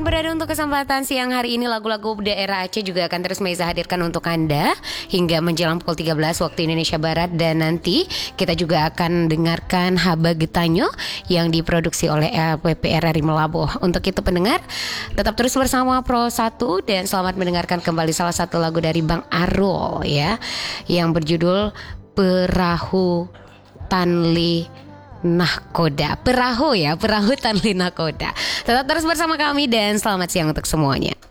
berada untuk kesempatan siang hari ini, lagu-lagu daerah Aceh juga akan terus Meza hadirkan untuk Anda hingga menjelang pukul 13 waktu Indonesia Barat. Dan nanti kita juga akan dengarkan Haba Getanyo yang diproduksi oleh LPP RRI Melabuh. Untuk itu pendengar, tetap terus bersama Pro 1 dan selamat mendengarkan kembali salah satu lagu dari Bang Arul ya, yang berjudul Perahu Tanli Nahkoda. Perahu Tanli Nahkoda. Tetap terus bersama kami dan selamat siang untuk semuanya.